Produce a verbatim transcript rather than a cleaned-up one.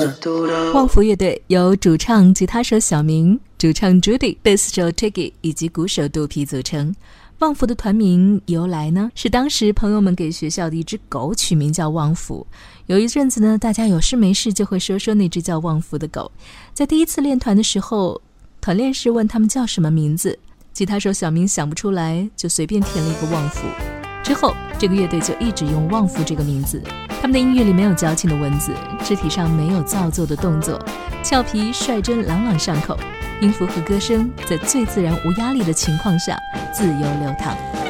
旺福乐队由主唱、吉他手小明、主唱 Judy、贝斯手 Tiggy 以及鼓手肚皮组成。旺福的团名由来呢，是当时朋友们给学校的一只狗取名叫旺福。有一阵子呢，大家有事没事就会说说那只叫旺福的狗。在第一次练团的时候，团练时问他们叫什么名字，吉他手小明想不出来，就随便填了一个旺福。之后这个乐队就一直用旺福这个名字。他们的音乐里没有矫情的文字，肢体上没有造作的动作，俏皮率真，朗朗上口，音符和歌声在最自然无压力的情况下自由流淌。